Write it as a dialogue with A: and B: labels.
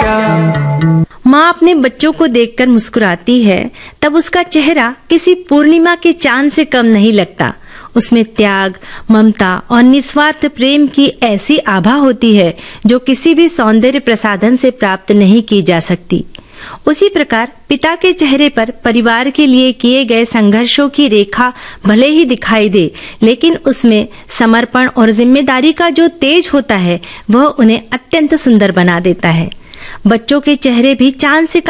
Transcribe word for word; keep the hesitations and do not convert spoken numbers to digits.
A: माँ अपने बच्चों को देखकर मुस्कुराती है, तब उसका चेहरा किसी पूर्णिमा के चांद से कम नहीं लगता। उसमें त्याग, ममता और निस्वार्थ प्रेम की ऐसी आभा होती है जो किसी भी सौंदर्य प्रसाधन से प्राप्त नहीं की जा सकती। उसी प्रकार पिता के चेहरे पर परिवार के लिए किए गए संघर्षों की रेखा भले ही दिखाई दे, लेकिन उसमें समर्पण और जिम्मेदारी का जो तेज होता है वह उन्हें अत्यंत सुंदर बना देता है। बच्चों के चेहरे भी चांद से